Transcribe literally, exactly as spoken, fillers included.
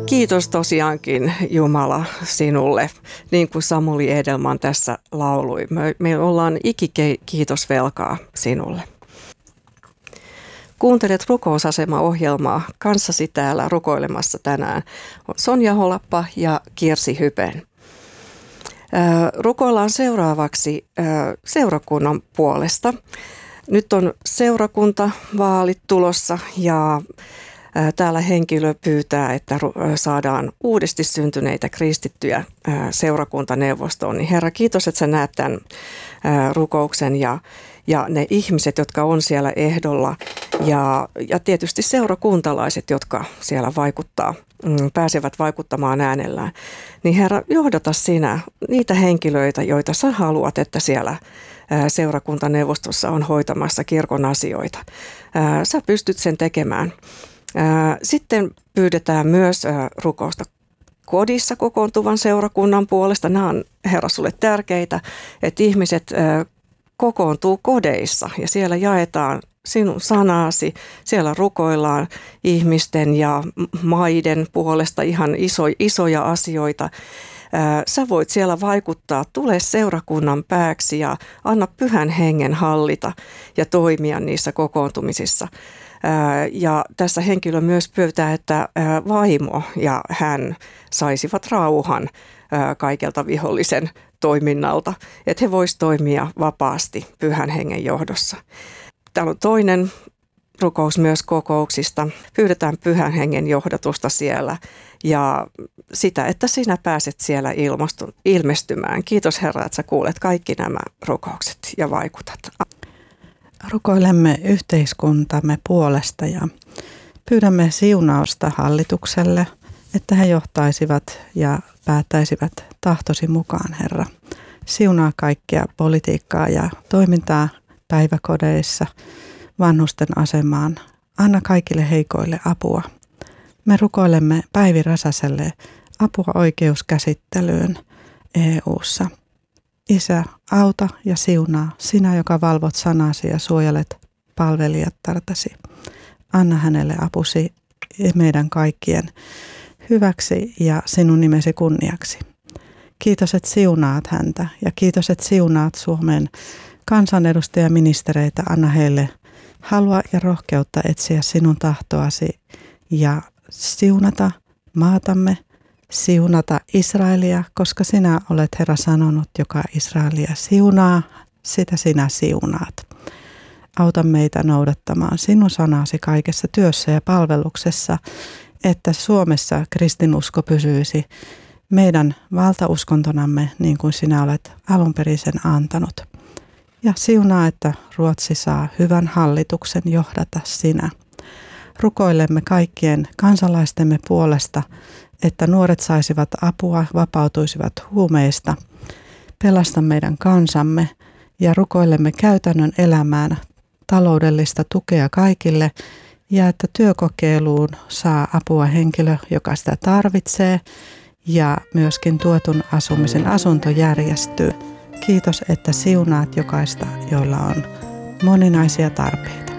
Kiitos tosiaankin Jumala sinulle, niin kuin Samuli Edelman tässä laului. Me, me ollaan ikikiitosvelkaa sinulle. Kuuntelet Rukousasema-ohjelmaa. Kanssasi täällä rukoilemassa tänään on Sonja Holappa ja Kirsi Hypen. Rukoillaan seuraavaksi seurakunnan puolesta. Nyt on seurakuntavaalit tulossa ja täällä henkilö pyytää, että saadaan uudesti syntyneitä kristittyjä seurakuntaneuvostoon. Niin Herra, kiitos, että sä näet tämän rukouksen ja, ja ne ihmiset, jotka on siellä ehdolla ja, ja tietysti seurakuntalaiset, jotka siellä vaikuttaa, pääsevät vaikuttamaan äänellään. Niin Herra, johdata sinä niitä henkilöitä, joita sä haluat, että siellä seurakuntaneuvostossa on hoitamassa kirkon asioita. Sä pystyt sen tekemään. Sitten pyydetään myös rukousta kodissa kokoontuvan seurakunnan puolesta. Nämä on, Herra, sulle tärkeitä, että ihmiset kokoontuu kodeissa ja siellä jaetaan sinun sanasi. Siellä rukoillaan ihmisten ja maiden puolesta ihan iso, isoja asioita. Sä voit siellä vaikuttaa, tule seurakunnan pääksi ja anna Pyhän Hengen hallita ja toimia niissä kokoontumisissa. Ja tässä henkilö myös pyytää, että vaimo ja hän saisivat rauhan kaikelta vihollisen toiminnalta, että he voisivat toimia vapaasti Pyhän Hengen johdossa. Täällä on toinen rukous myös kokouksista. Pyydetään Pyhän Hengen johdatusta siellä ja sitä, että sinä pääset siellä ilmestymään. Kiitos Herra, että sä kuulet kaikki nämä rukoukset ja vaikutat. Rukoilemme yhteiskuntamme puolesta ja pyydämme siunausta hallitukselle, että he johtaisivat ja päättäisivät tahtosi mukaan, Herra. Siunaa kaikkea politiikkaa ja toimintaa päiväkodeissa, vanhusten asemaan. Anna kaikille heikoille apua. Me rukoilemme Päivi Räsäselle apua oikeuskäsittelyyn E U:ssa. Isä, auta ja siunaa, sinä, joka valvot sanasi ja suojelet palvelijattartasi. Anna hänelle apusi meidän kaikkien hyväksi ja sinun nimesi kunniaksi. Kiitos, että siunaat häntä ja kiitos, että siunaat Suomen kansanedustajaministereitä. Anna heille halua ja rohkeutta etsiä sinun tahtoasi ja siunata maatamme, siunata Israelia, koska sinä olet, Herra, sanonut, joka Israelia siunaa, sitä sinä siunaat. Auta meitä noudattamaan sinun sanasi kaikessa työssä ja palveluksessa, että Suomessa kristinusko pysyisi meidän valtauskontonamme niin kuin sinä olet alun perin sen antanut. Ja siunaa, että Ruotsi saa hyvän hallituksen johdata sinä. Rukoilemme kaikkien kansalaistemme puolesta, että nuoret saisivat apua, vapautuisivat huumeista. Pelasta meidän kansamme ja rukoilemme käytännön elämään taloudellista tukea kaikille ja että työkokeiluun saa apua henkilö, joka sitä tarvitsee ja myöskin tuetun asumisen asunto järjestyy. Kiitos, että siunaat jokaista, joilla on moninaisia tarpeita.